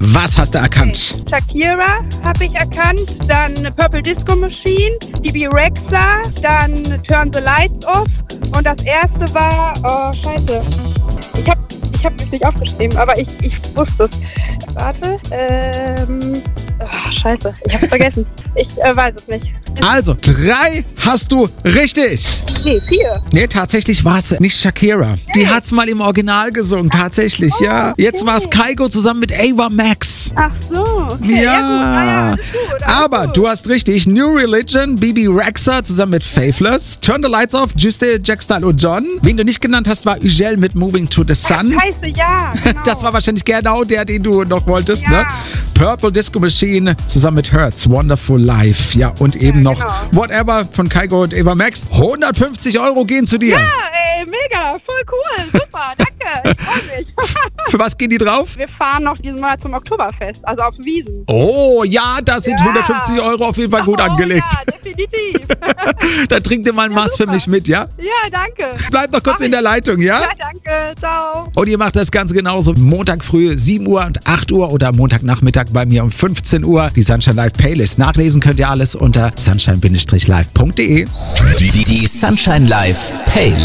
Was hast du erkannt? Shakira habe ich erkannt, dann Purple Disco Machine, Bibi Rexha, dann Turn the Lights Off und das erste war, scheiße, ich hab es nicht aufgeschrieben, aber ich wusste es. Warte, scheiße, ich hab's vergessen. Ich weiß es nicht. Also, 3 hast du richtig. Nee, 4. Nee, tatsächlich war es nicht Shakira. Die hat's mal im Original gesungen, tatsächlich, ja. okay. Jetzt war es Kygo zusammen mit Ava Max. Ach so, okay. Ja, Alles gut, aber du hast richtig. New Religion, Bibi Rexha zusammen mit Faithless, Turn the Lights Off, Juste, Jack Style und John. Wen du nicht genannt hast, war Ugel mit Moving to the Sun. Scheiße, ja, genau. Das war wahrscheinlich genau der, den du noch wolltest, Ja. ne? Purple Disco Machine zusammen mit Hertz, Wonderful Life. Ja, und eben noch genau. Whatever von Kygo und Ava Max. 150 € gehen zu dir. Ja, ey, mega, voll cool, super, danke, ich freue mich. Für was gehen die drauf? Wir fahren noch diesen Monat zum Oktoberfest, also auf Wiesn. Oh, ja, da sind Ja. 150 € auf jeden Fall gut angelegt. Ja, definitiv. Da trink dir mal ein Maß für super. mich mit, ja? Ja, danke. Bleib noch kurz Mach in der Leitung, ja? Ja, danke, ciao. Und ihr macht das Ganze genauso. Montag früh 7 Uhr und 8 Uhr oder Montagnachmittag bei mir um 15 Uhr. Die Sunshine Live Playlist. Nachlesen könnt ihr alles unter sunshine-live.de. Die Sunshine Live Playlist.